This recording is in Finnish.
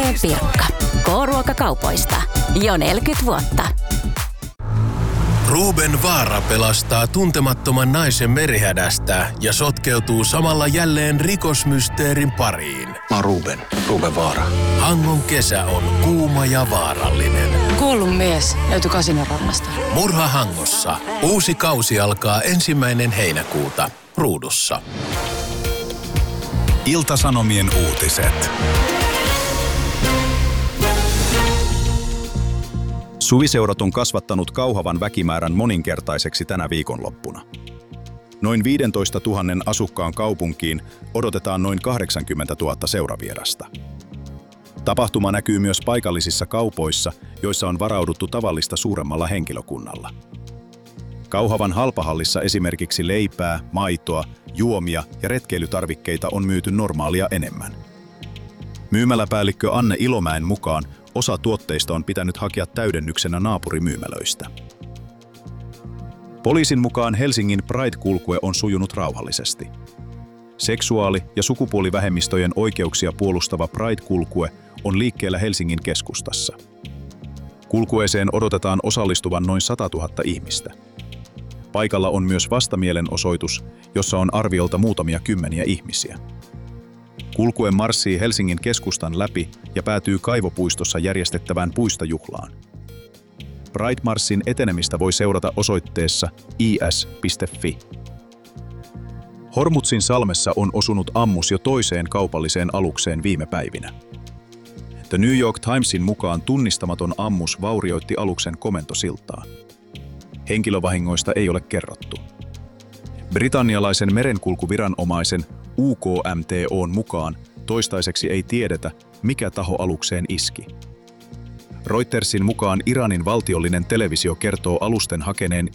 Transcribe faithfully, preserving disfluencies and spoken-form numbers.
Suomalainen Pirkka. K-ruokakaupoista. Jo neljäkymmentä vuotta. Ruben Vaara pelastaa tuntemattoman naisen merihädästä ja sotkeutuu samalla jälleen rikosmysteerin pariin. Mä oon Ruben, Ruben Vaara. Hangon kesä on kuuma ja vaarallinen. Kuollut mies löytyi Kasinorannasta. Murha Hangossa. Uusi kausi alkaa ensimmäinen heinäkuuta Ruudussa. Ilta-Sanomien uutiset. Suviseurat on kasvattanut Kauhavan väkimäärän moninkertaiseksi tänä viikonloppuna. Noin viisitoista tuhatta asukkaan kaupunkiin odotetaan noin kahdeksankymmentätuhatta seuravierasta. Tapahtuma näkyy myös paikallisissa kaupoissa, joissa on varauduttu tavallista suuremmalla henkilökunnalla. Kauhavan halpahallissa esimerkiksi leipää, maitoa, juomia ja retkeilytarvikkeita on myyty normaalia enemmän. Myymäläpäällikkö Anne Ilomäen mukaan osa tuotteista on pitänyt hakea täydennyksenä naapurimyymälöistä. Poliisin mukaan Helsingin Pride-kulkue on sujunut rauhallisesti. Seksuaali- ja sukupuolivähemmistöjen oikeuksia puolustava Pride-kulkue on liikkeellä Helsingin keskustassa. Kulkueeseen odotetaan osallistuvan noin satatuhatta ihmistä. Paikalla on myös vastamielenosoitus, jossa on arviolta muutamia kymmeniä ihmisiä. Kulkue marssii Helsingin keskustan läpi ja päätyy Kaivopuistossa järjestettävään puistojuhlaan. Pride-marssin etenemistä voi seurata osoitteessa i s piste f i. Hormuzin salmessa on osunut ammus jo toiseen kaupalliseen alukseen viime päivinä. The New York Timesin mukaan tunnistamaton ammus vaurioitti aluksen komentosiltaa. Henkilövahingoista ei ole kerrottu. Britannialaisen merenkulkuviranomaisen U K M T O:n mukaan toistaiseksi ei tiedetä, mikä taho alukseen iski. Reutersin mukaan Iranin valtiollinen televisio kertoo alusten hakeneen